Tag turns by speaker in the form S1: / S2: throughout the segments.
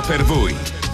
S1: per voi.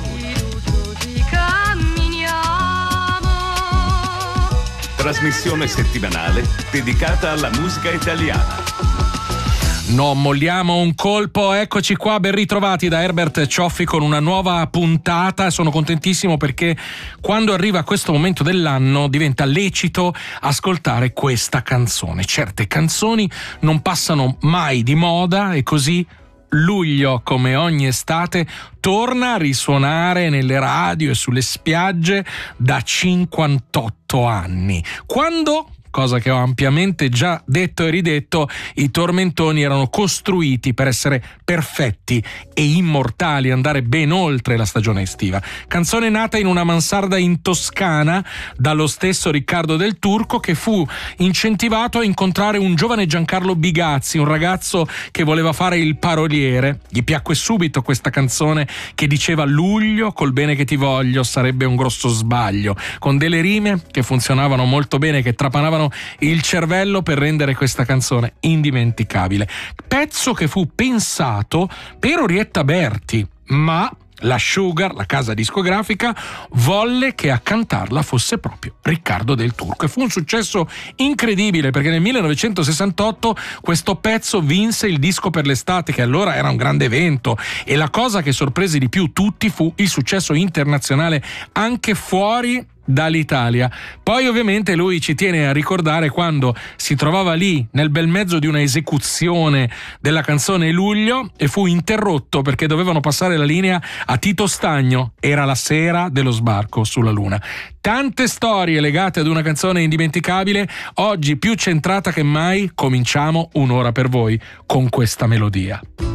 S1: Trasmissione settimanale dedicata alla musica italiana.
S2: Non molliamo un colpo, eccoci qua, ben ritrovati da Herbert Cioffi con una nuova puntata. Sono contentissimo perché quando arriva questo momento dell'anno diventa lecito ascoltare questa canzone. Certe canzoni non passano mai di moda e così luglio, come ogni estate, torna a risuonare nelle radio e sulle spiagge da 58 anni. Quando, cosa che ho ampiamente già detto e ridetto, i tormentoni erano costruiti per essere perfetti e immortali, andare ben oltre la stagione estiva. Canzone nata in una mansarda in Toscana dallo stesso Riccardo Del Turco, che fu incentivato a incontrare un giovane Giancarlo Bigazzi, un ragazzo che voleva fare il paroliere. Gli piacque subito questa canzone che diceva: luglio col bene che ti voglio sarebbe un grosso sbaglio, con delle rime che funzionavano molto bene, che trapanavano il cervello per rendere questa canzone indimenticabile. Pezzo che fu pensato per Orietta Berti, ma la Sugar, la casa discografica, volle che a cantarla fosse proprio Riccardo Del Turco, e fu un successo incredibile perché nel 1968 questo pezzo vinse il disco per l'estate, che allora era un grande evento, e la cosa che sorprese di più tutti fu il successo internazionale anche fuori dall'Italia. Poi ovviamente lui ci tiene a ricordare quando si trovava lì nel bel mezzo di una esecuzione della canzone Luglio e fu interrotto perché dovevano passare la linea a Tito Stagno. Era la sera dello sbarco sulla Luna. Tante storie legate ad una canzone indimenticabile. Oggi più centrata che mai cominciamo un'ora per voi con questa melodia.